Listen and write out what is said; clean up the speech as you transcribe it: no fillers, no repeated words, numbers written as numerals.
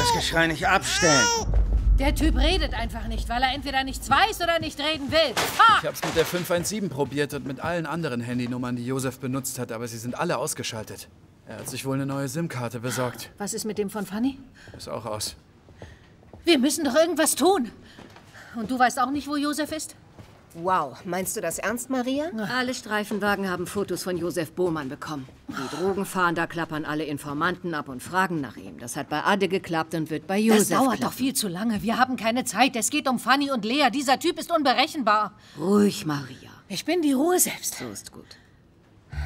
das Geschrei nicht abstellen? Der Typ redet einfach nicht, weil er entweder nichts weiß oder nicht reden will. Ha! Ich hab's mit der 517 probiert und mit allen anderen Handynummern, die Josef benutzt hat, aber sie sind alle ausgeschaltet. Er hat sich wohl eine neue SIM-Karte besorgt. Was ist mit dem von Fanny? Ist auch aus. Wir müssen doch irgendwas tun. Und du weißt auch nicht, wo Josef ist? Wow, meinst du das ernst, Maria? Alle Streifenwagen haben Fotos von Josef Bohmann bekommen. Die Drogenfahnder klappern alle Informanten ab und fragen nach ihm. Das hat bei Adde geklappt und wird bei Josef Das dauert klappen. doch viel zu lange. Wir haben keine Zeit. Es geht um Fanny und Lea. Dieser Typ ist unberechenbar. Ruhig, Maria. Ich bin die Ruhe selbst. So ist gut.